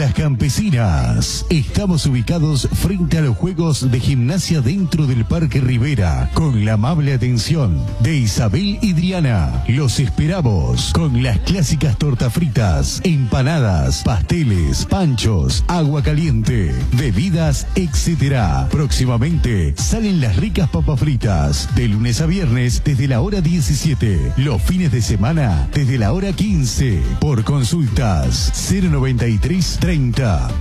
Las Campesinas. Estamos ubicados frente a los Juegos de Gimnasia dentro del Parque Rivera, con la amable atención de Isabel y Driana. Los esperamos con las clásicas tortas fritas, empanadas, pasteles, panchos, agua caliente, bebidas, etc. Próximamente salen las ricas papas fritas, de lunes a viernes desde la hora 17, los fines de semana desde la hora 15. Por consultas 093 30